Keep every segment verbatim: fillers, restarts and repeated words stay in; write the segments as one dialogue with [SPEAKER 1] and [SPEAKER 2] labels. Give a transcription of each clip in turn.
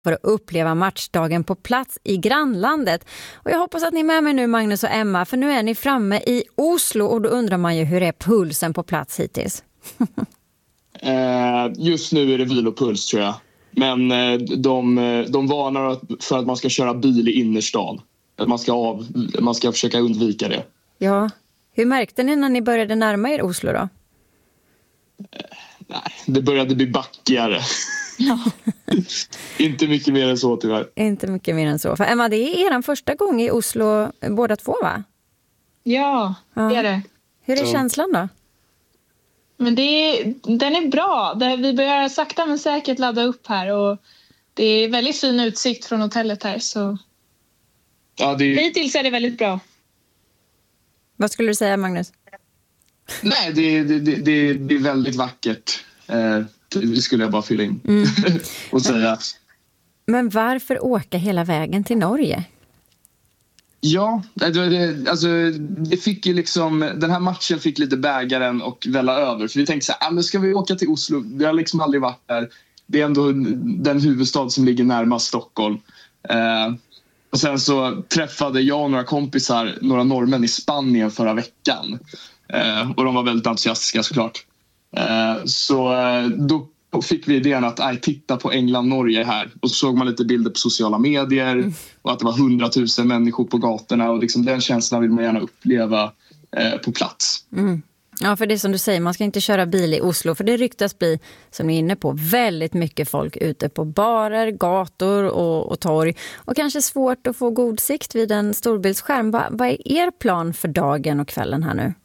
[SPEAKER 1] för att uppleva matchdagen på plats i grannlandet. Och jag hoppas att ni är med mig nu, Magnus och Emma, för nu är ni framme i Oslo och då undrar man ju hur är pulsen på plats hittills?
[SPEAKER 2] eh, just nu är det vilopuls tror jag. Men eh, de, de varnar för att man ska köra bil i innerstan. Att man ska, av, man ska försöka undvika det.
[SPEAKER 1] Ja, hur märkte ni när ni började närma er Oslo då?
[SPEAKER 2] Eh, nej, det började bli backigare. Ja. Inte mycket mer än så tyvärr.
[SPEAKER 1] Inte mycket mer än så. För Emma, det är er första gång i Oslo båda två, va?
[SPEAKER 3] Ja, ja. Det är det.
[SPEAKER 1] Hur är
[SPEAKER 2] så.
[SPEAKER 1] känslan då?
[SPEAKER 3] Men det är, den är bra. Vi börjar sakta men säkert ladda upp här. Och det är väldigt fin utsikt från hotellet här. Så
[SPEAKER 2] ja, det är...
[SPEAKER 3] hittills är det väldigt bra.
[SPEAKER 1] Vad skulle du säga, Magnus?
[SPEAKER 2] Nej, det, det, det, det är väldigt vackert. Eh, det skulle jag bara fylla in mm. och säga.
[SPEAKER 1] Men varför åka hela vägen till Norge?
[SPEAKER 2] Ja, det, det, alltså, det fick ju liksom, den här matchen fick lite bägaren och välla över. För vi tänkte så här, ah, men ska vi åka till Oslo? Vi har liksom aldrig varit där. Det är ändå den huvudstad som ligger närmast Stockholm. Eh, och sen så träffade jag och några kompisar, några norrmän i Spanien förra veckan. Eh, och de var väldigt entusiastiska såklart. Eh, så eh, då fick vi idén att aj, titta på England-Norge här. Och så såg man lite bilder på sociala medier. Mm. Och att det var hundratusen människor på gatorna. Och liksom den känslan vill man gärna uppleva eh, på plats.
[SPEAKER 1] Mm. Ja, för det är som du säger, man ska inte köra bil i Oslo. För det ryktas bli, som ni är inne på, väldigt mycket folk ute på barer, gator och, och torg. Och kanske svårt att få god sikt vid en storbildsskärm. Va, vad är er plan för dagen och kvällen här nu?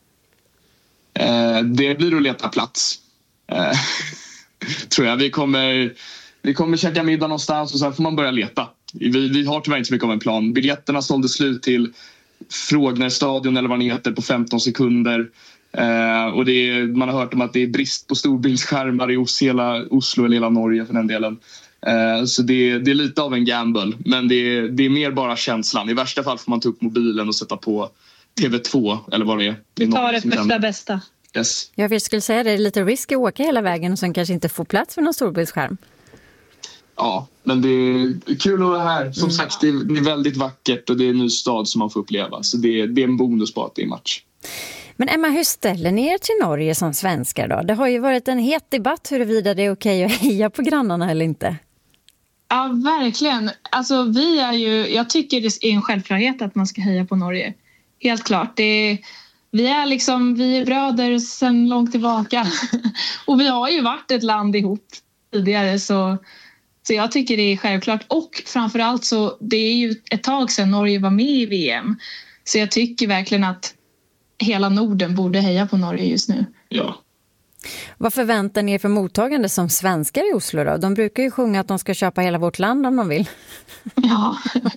[SPEAKER 2] Eh, det blir att leta plats. Eh, tror jag. Vi kommer, vi kommer käka middag någonstans och sen får man börja leta. Vi, vi har tyvärr inte så mycket av en plan. Biljetterna sålde slut till Frognerstadion eller vad det heter på femton sekunder. Eh, och det är, man har hört om att det är brist på storbildsskärmar i hela Oslo eller hela Norge för den delen. Eh, så det, det är lite av en gamble. Men det är, det är mer bara känslan. I värsta fall får man ta upp mobilen och sätta på T V två eller vad det är.
[SPEAKER 3] Det är tar det första bästa.
[SPEAKER 2] Yes.
[SPEAKER 1] Jag skulle säga att det är lite risk att åka hela vägen och sen kanske inte få plats för någon storbildsskärm.
[SPEAKER 2] Ja, men det är kul att vara här. Som mm. sagt, det är, det är väldigt vackert och det är en ny stad som man får uppleva. Så det är, det är en bonus på att det är match.
[SPEAKER 1] Men Emma, hur ställer ni er till Norge som svenskar då? Det har ju varit en het debatt huruvida det är okej att heja på grannarna eller inte.
[SPEAKER 3] Ja, verkligen. Alltså, vi är ju, jag tycker det är en självklarhet att man ska heja på Norge. Helt klart. Det är, vi är liksom, vi är bröder sedan långt tillbaka. Och vi har ju varit ett land ihop tidigare så... Så jag tycker det är självklart. Och framförallt så det är ju ett tag sedan Norge var med i V M. Så jag tycker verkligen att hela Norden borde heja på Norge just nu.
[SPEAKER 2] Ja.
[SPEAKER 1] Vad förväntar ni er för mottagande som svenskar i Oslo då? De brukar ju sjunga att de ska köpa hela vårt land om de vill.
[SPEAKER 3] Ja.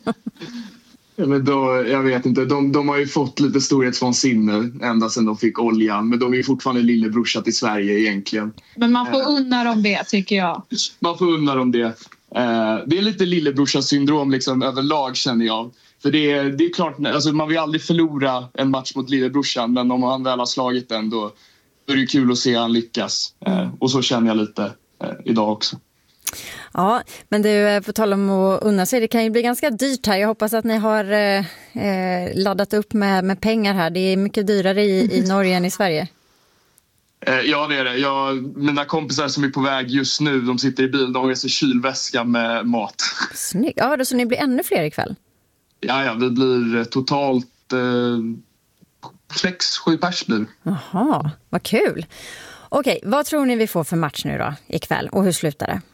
[SPEAKER 2] Ja, men då, jag vet inte, de, de har ju fått lite storhetsvansinne ända sedan de fick oljan. Men de är ju fortfarande lillebrorsa till Sverige egentligen.
[SPEAKER 3] Men man får unna dem det, tycker jag.
[SPEAKER 2] Man får unna dem det. Eh, det är lite lillebrorsa-syndrom liksom, överlag känner jag. För det är, det är klart, alltså, man vill aldrig förlora en match mot lillebrorsan. Men om han väl har slagit den då, då är det kul att se han lyckas. Eh, och så känner jag lite eh, idag också.
[SPEAKER 1] Ja, men du, på tal om att unna sig, det kan ju bli ganska dyrt här. Jag hoppas att ni har eh, laddat upp med, med pengar här. Det är mycket dyrare i, i Norge än i Sverige.
[SPEAKER 2] Eh, ja, det är det. Jag, mina kompisar som är på väg just nu, de sitter i bil, de reser kylväska med mat.
[SPEAKER 1] Snyggt. Ja, då, så ni blir ännu fler ikväll?
[SPEAKER 2] Ja, ja, vi blir totalt eh, sex, sju pers blir.
[SPEAKER 1] Jaha, vad kul. Okej, vad tror ni vi får för match nu då ikväll och hur slutar det?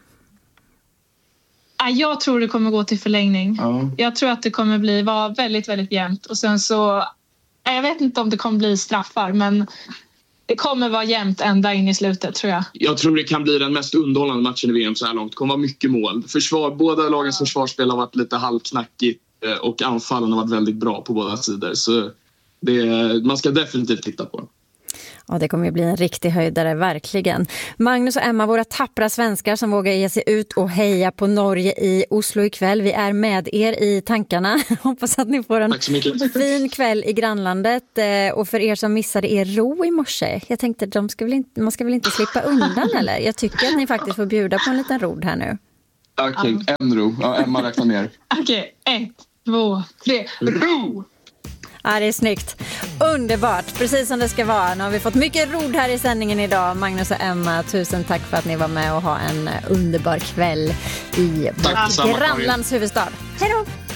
[SPEAKER 3] Jag tror det kommer gå till förlängning. Ja. Jag tror att det kommer bli vara väldigt, väldigt jämnt. Och sen så, jag vet inte om det kommer bli straffar, men det kommer vara jämnt ända in i slutet, tror jag.
[SPEAKER 2] Jag tror det kan bli den mest underhållande matchen i V M så här långt. Det kommer vara mycket mål. Försvar, båda lagens ja. försvarsspel har varit lite halvknackigt och anfallen har varit väldigt bra på båda sidor. Så det, man ska definitivt titta på det.
[SPEAKER 1] Ja, det kommer ju bli en riktig höjdare, verkligen. Magnus och Emma, våra tappra svenskar som vågar ge sig ut och heja på Norge i Oslo ikväll. Vi är med er i tankarna. Hoppas att ni får en fin kväll i grannlandet. Och för er som missade er ro i morse, jag tänkte de ska väl inte, man ska väl inte slippa undan eller? Jag tycker att ni faktiskt får bjuda på en liten rod här nu.
[SPEAKER 2] Okej, okay, en ro. Ja, Emma räknar ner.
[SPEAKER 3] Okej, okay, ett, två, tre. Ro!
[SPEAKER 1] Ja, det är snyggt. Underbart, precis som det ska vara. Nu har vi fått mycket rod här i sändningen idag. Magnus och Emma, tusen tack för att ni var med och ha en underbar kväll i vårt grannlands huvudstad. Hej då!